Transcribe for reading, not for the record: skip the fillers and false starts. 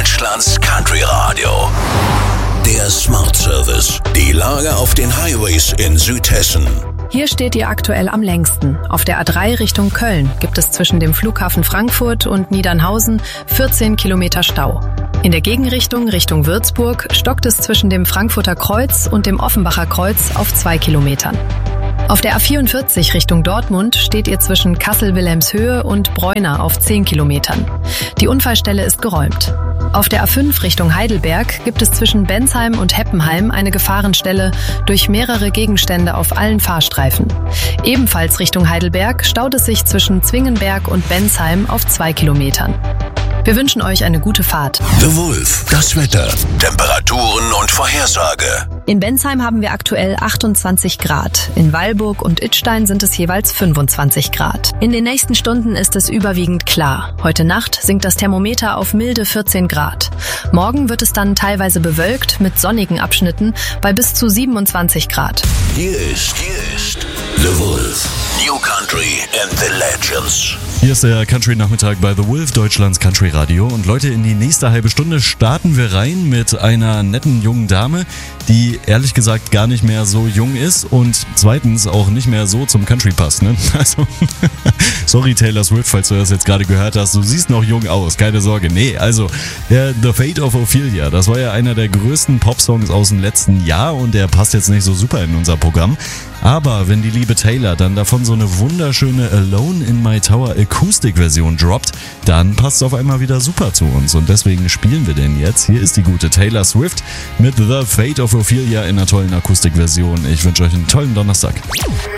Deutschlands Country Radio. Der Smart Service. Die Lage auf den Highways in Südhessen. Hier steht ihr aktuell am längsten. Auf der A3 Richtung Köln gibt es zwischen dem Flughafen Frankfurt und Niedernhausen 14 Kilometer Stau. In der Gegenrichtung Richtung Würzburg stockt es zwischen dem Frankfurter Kreuz und dem Offenbacher Kreuz auf 2 Kilometern. Auf der A44 Richtung Dortmund steht ihr zwischen Kassel-Wilhelmshöhe und Bräuna auf 10 Kilometern. Die Unfallstelle ist geräumt. Auf der A5 Richtung Heidelberg gibt es zwischen Bensheim und Heppenheim eine Gefahrenstelle durch mehrere Gegenstände auf allen Fahrstreifen. Ebenfalls Richtung Heidelberg staut es sich zwischen Zwingenberg und Bensheim auf 2 Kilometern. Wir wünschen euch eine gute Fahrt. The Wolf, das Wetter, Temperaturen und Vorhersage. In Bensheim haben wir aktuell 28 Grad. In Weilburg und Idstein sind es jeweils 25 Grad. In den nächsten Stunden ist es überwiegend klar. Heute Nacht sinkt das Thermometer auf milde 14 Grad. Morgen wird es dann teilweise bewölkt mit sonnigen Abschnitten bei bis zu 27 Grad. Hier ist The Wolf. New Country and the Legends. Hier ist der Country-Nachmittag bei The Wolf, Deutschlands Country Radio. Und Leute, in die nächste halbe Stunde starten wir rein mit einer netten jungen Dame, die ehrlich gesagt gar nicht mehr so jung ist und zweitens auch nicht mehr so zum Country passt. Ne? Also, sorry Taylor Swift, falls du das jetzt gerade gehört hast, du siehst noch jung aus, keine Sorge. Nee, also The Fate of Ophelia, das war ja einer der größten Popsongs aus dem letzten Jahr und der passt jetzt nicht so super in unser Programm. Aber wenn die liebe Taylor dann davon so eine wunderschöne Alone in My Tower Akustikversion droppt, dann passt es auf einmal wieder super zu uns. Und deswegen spielen wir den jetzt. Hier ist die gute Taylor Swift mit The Fate of Ophelia in einer tollen Akustikversion. Ich wünsche euch einen tollen Donnerstag.